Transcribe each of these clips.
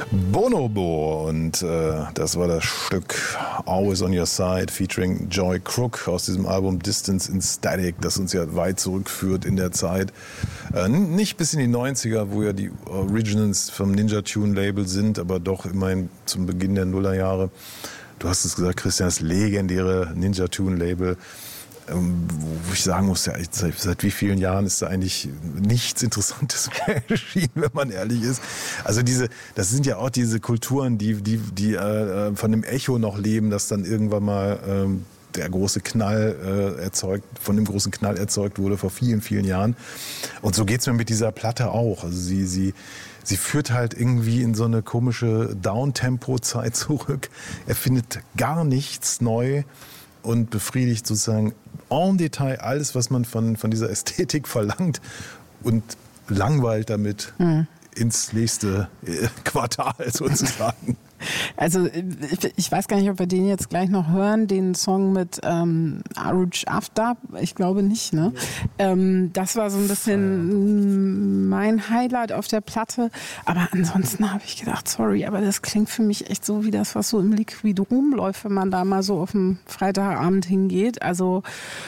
Bonobo und das war das Stück Always on Your Side featuring Joy Crook aus diesem Album Distance in Static, das uns ja weit zurückführt in der Zeit. Nicht bis in die 90er, wo ja die Originals vom Ninja Tune Label sind, aber doch immerhin zum Beginn der Nullerjahre. Du hast es gesagt, Christian, das legendäre Ninja Tune Label. Wo ich sagen muss, ja, seit wie vielen Jahren ist da eigentlich nichts Interessantes mehr erschienen, wenn man ehrlich ist. Also das sind ja auch diese Kulturen, die von dem Echo noch leben, dass dann irgendwann mal der große Knall von dem großen Knall erzeugt wurde vor vielen, vielen Jahren. Und so geht's mir mit dieser Platte auch. Also sie führt halt irgendwie in so eine komische Downtempo-Zeit zurück. Er findet gar nichts neu und befriedigt sozusagen en Detail alles, was man von dieser Ästhetik verlangt und langweilt damit ins nächste Quartal sozusagen. Also ich weiß gar nicht, ob wir den jetzt gleich noch hören, den Song mit Aruj Aftab. Ich glaube nicht, ne? Das war so ein bisschen mein Highlight auf der Platte. Aber ansonsten habe ich gedacht, sorry, aber das klingt für mich echt so wie das, was so im Liquid rumläuft, wenn man da mal so auf dem Freitagabend hingeht. Also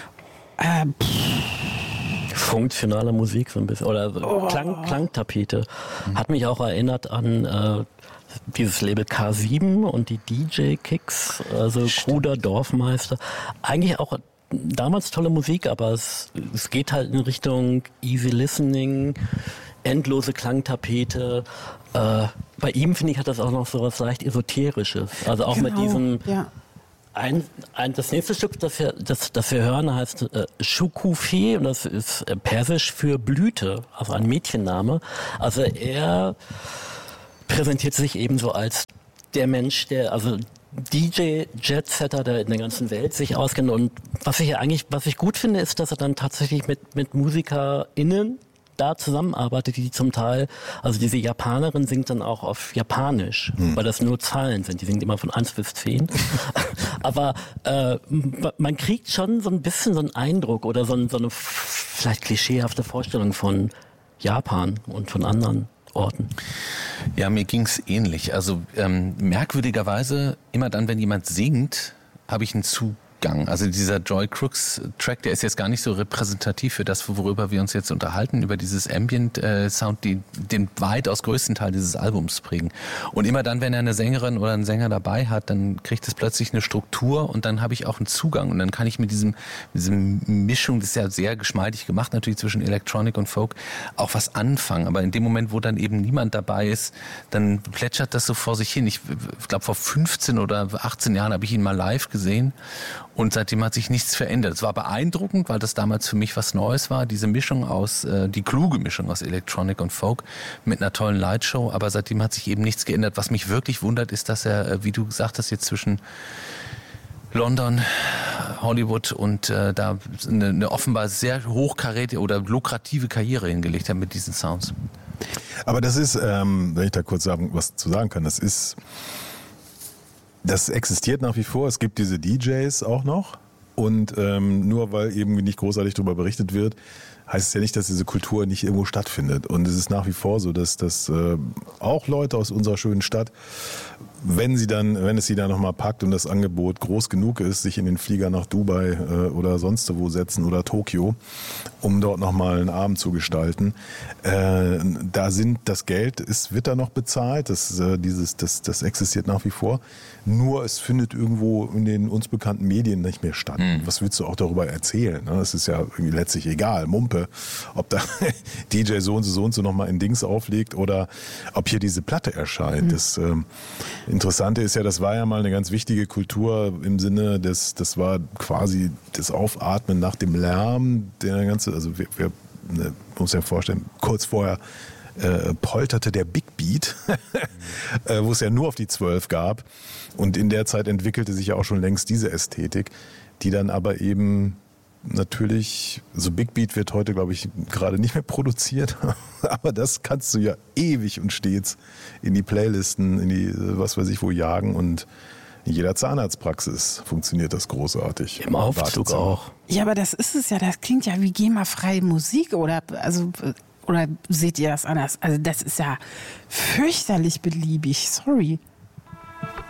funktionale Musik so ein bisschen. Oder Klangtapete. Hat mich auch erinnert an dieses Label K7 und die DJ-Kicks, also Kruder, Dorfmeister. Eigentlich auch damals tolle Musik, aber es geht halt in Richtung Easy Listening, endlose Klangtapete. Bei ihm, finde ich, hat das auch noch so was leicht Esoterisches. Also auch mit diesem... Ja. Das nächste Stück, das wir hören, heißt Shukufi und das ist persisch für Blüte, also ein Mädchenname. Also er präsentiert sich ebenso als der Mensch, also DJ, Jetsetter, der in der ganzen Welt sich auskennt. Und was ich gut finde, ist, dass er dann tatsächlich mit MusikerInnen da zusammenarbeitet, die zum Teil, also diese Japanerin singt dann auch auf Japanisch, weil das nur Zahlen sind, die singt immer von 1 bis 10. Aber man kriegt schon so ein bisschen so einen Eindruck oder so eine vielleicht klischeehafte Vorstellung von Japan und von anderen Orten. Ja, mir ging's ähnlich. Also merkwürdigerweise, immer dann, wenn jemand singt, habe ich einen Zugang. Also dieser Joy Crooks Track, der ist jetzt gar nicht so repräsentativ für das, worüber wir uns jetzt unterhalten, über dieses Ambient-Sound, die den weitaus größten Teil dieses Albums prägen. Und immer dann, wenn er eine Sängerin oder einen Sänger dabei hat, dann kriegt es plötzlich eine Struktur und dann habe ich auch einen Zugang. Und dann kann ich mit diesem Mischung, das ist ja sehr geschmeidig gemacht, natürlich zwischen Electronic und Folk, auch was anfangen. Aber in dem Moment, wo dann eben niemand dabei ist, dann plätschert das so vor sich hin. Ich glaube, vor 15 oder 18 Jahren habe ich ihn mal live gesehen. Und seitdem hat sich nichts verändert. Es war beeindruckend, weil das damals für mich was Neues war. Diese Mischung die kluge Mischung aus Electronic und Folk mit einer tollen Lightshow. Aber seitdem hat sich eben nichts geändert. Was mich wirklich wundert, ist, dass er, wie du gesagt hast, jetzt zwischen London, Hollywood und da eine offenbar sehr hochkarätige oder lukrative Karriere hingelegt hat mit diesen Sounds. Aber das ist, wenn ich da kurz was zu sagen kann, das existiert nach wie vor. Es gibt diese DJs auch noch. Und nur weil eben nicht großartig darüber berichtet wird, heißt es ja nicht, dass diese Kultur nicht irgendwo stattfindet. Und es ist nach wie vor so, dass auch Leute aus unserer schönen Stadt, wenn es sie dann nochmal packt und das Angebot groß genug ist, sich in den Flieger nach Dubai oder sonst wo setzen oder Tokio, um dort nochmal einen Abend zu gestalten. Das Geld wird da noch bezahlt, das existiert nach wie vor. Nur es findet irgendwo in den uns bekannten Medien nicht mehr statt. Was willst du auch darüber erzählen? Das ist ja irgendwie letztlich egal, Mumpe, ob da DJ so und so nochmal ein Dings auflegt oder ob hier diese Platte erscheint. Das Interessante ist ja, das war ja mal eine ganz wichtige Kultur im Sinne das war quasi das Aufatmen nach dem Lärm, der ganze, also wir muss ja vorstellen, kurz vorher polterte der Big Beat, wo es ja nur auf die 12 gab. Und in der Zeit entwickelte sich ja auch schon längst diese Ästhetik, die dann aber eben natürlich, so Big Beat wird heute, glaube ich, gerade nicht mehr produziert, aber das kannst du ja ewig und stets in die Playlisten, in die was weiß ich wo jagen und in jeder Zahnarztpraxis funktioniert das großartig. Im Aufzug auch. Ja, aber das ist es ja, das klingt ja wie GEMA-freie Musik oder Oder seht ihr das anders? Also das ist ja fürchterlich beliebig, sorry.